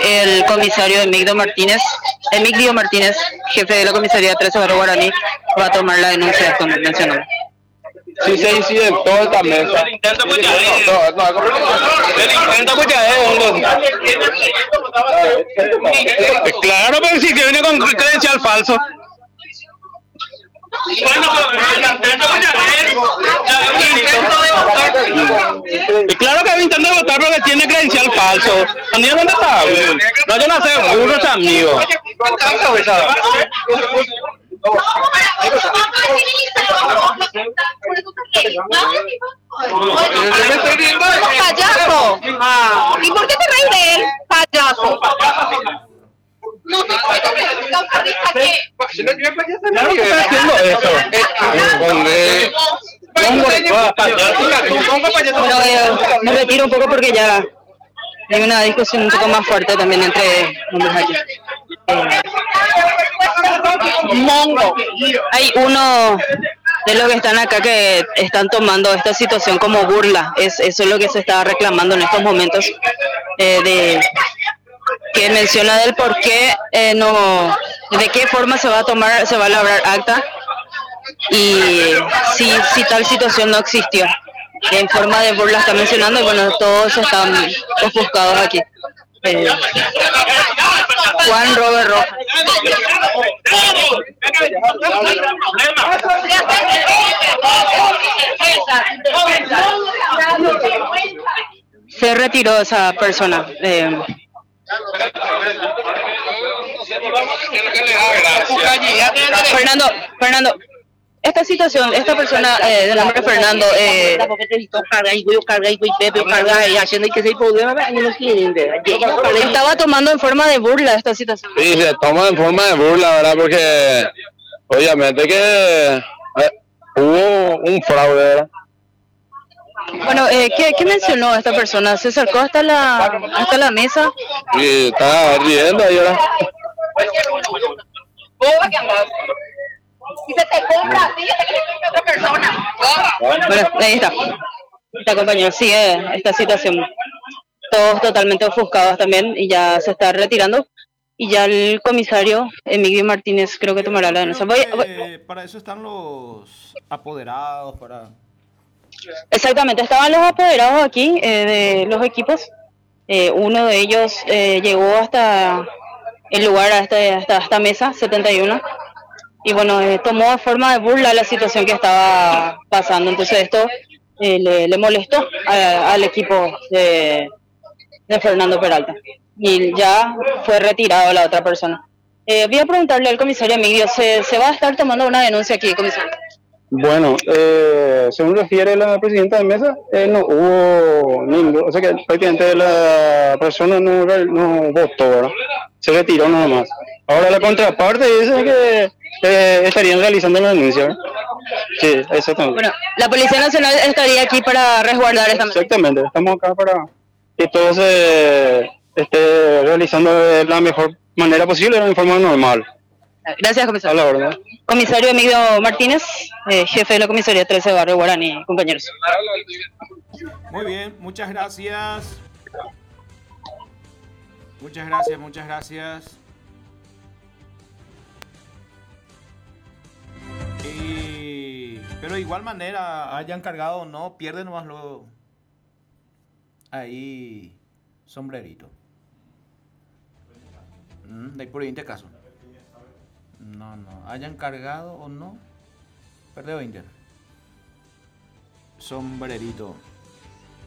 el comisario Emigdio Martínez, jefe de la comisaría 13 Barrio Guaraní, va a tomar la denuncia como mencionó. Si se incidentó esta mesa. El intento pues ya es. Claro, pero si que viene con credencial falso. Y claro que es intento de votar porque tiene credencial falso. ¿Dónde está? No, yo no sé, uno es amigo. ¡Payaso! ¿Y por qué te reís de él? ¡Payaso! No te Claro que está haciendo eso. Me retiro un poco porque ya hay una discusión un poco más fuerte también entre hombres aquí. Mongo. Hay uno de los que están acá que están tomando esta situación como burla. Eso es lo que se está reclamando en estos momentos. Que menciona del por qué de qué forma se va a elaborar acta y si tal situación no existió. En forma de burla está mencionando y bueno, todos están ofuscados aquí. Juan Robert Rojas. Se retiró esa persona. Fernando, esta situación, esta persona de nombre Fernando, estaba tomando en forma de burla esta situación. Sí, se toma en forma de burla, ¿verdad? Porque obviamente que hubo un fraude, ¿verdad? Bueno, ¿qué mencionó esta persona? ¿Se acercó hasta la mesa? Y estaba riendo ahí, ¿verdad? Y se te compra a ti, se te compra a otra persona. Bueno, ahí está. Está, compañero, sigue esta situación. Todos totalmente ofuscados también y ya se está retirando. Y ya el comisario Emigdio Martínez creo que tomará la denuncia. Para eso están los apoderados, para... Exactamente, estaban los apoderados aquí de los equipos. Uno de ellos llegó hasta el lugar, hasta esta mesa 71. Y bueno, tomó de forma de burla la situación que estaba pasando. Entonces esto le molestó al equipo de Fernando Peralta. Y ya fue retirado la otra persona. Voy a preguntarle al comisario Emigdio, ¿se va a estar tomando una denuncia aquí, comisario? Bueno, según refiere la presidenta de mesa, no hubo ningún, o sea que prácticamente la persona no votó, ¿verdad? Se retiró nada más. Ahora la contraparte dice que estarían realizando la denuncia, ¿verdad? Sí, exactamente. Bueno, la Policía Nacional estaría aquí para resguardar esta mesa. Exactamente, estamos acá para que todo se esté realizando de la mejor manera posible, de forma normal. Gracias, comisario. A la orden. Comisario Emigdio Martínez, jefe de la comisaría 13 Barrio Guaraní, compañeros. Muy bien, muchas gracias. Muchas gracias. Pero de igual manera, hayan cargado o no, pierde nomás luego ahí sombrerito. De ahí por 20 casos. No, hayan cargado o no, perdió 20. Sombrerito.